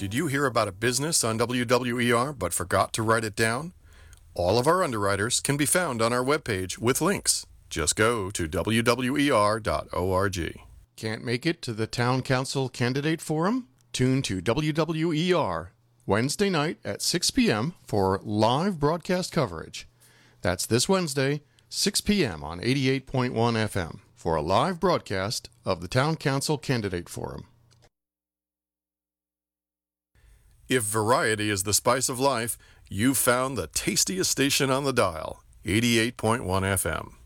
Did you hear about a business on WWER but forgot to write it down? All of our underwriters can be found on our webpage with links. Just go to wwer.org. Can't make it to the Town Council Candidate Forum? Tune to WWER Wednesday night at 6 p.m. for live broadcast coverage. That's this Wednesday, 6 p.m. on 88.1 FM for a live broadcast of the Town Council Candidate Forum. If variety is the spice of life, you've found the tastiest station on the dial, 88.1 FM.